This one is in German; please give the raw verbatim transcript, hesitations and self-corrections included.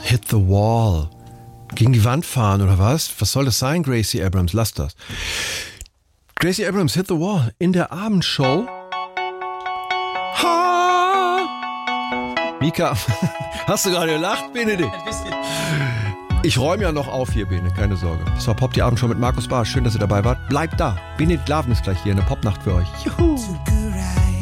Hit the wall. Gegen die Wand fahren oder was? Was soll das sein, Gracie Abrams? Lass das. Gracie Abrams, Hit the Wall in der Abendshow. Ha! Mika, hast du gerade gelacht, Benedikt? Ein bisschen. Ich räume ja noch auf hier, Bene, keine Sorge. Das war Pop die Abendshow mit Markus Barsch. Schön, dass ihr dabei wart. Bleibt da. Benedikt Laven ist gleich hier, eine Popnacht für euch. Juhu!